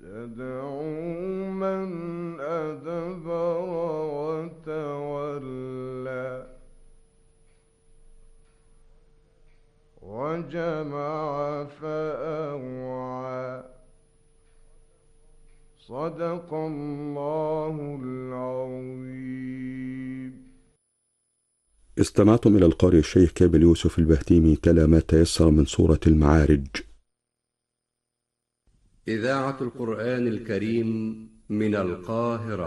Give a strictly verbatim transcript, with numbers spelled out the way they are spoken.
تدعو من أدبر وتولى وجمع فأوعى. صدق الله العظيم. استمعتم إلى القارئ الشيخ كامل يوسف البهتيمي تلا ما تيسر من سورة المعارج. إذاعة القرآن الكريم من القاهرة.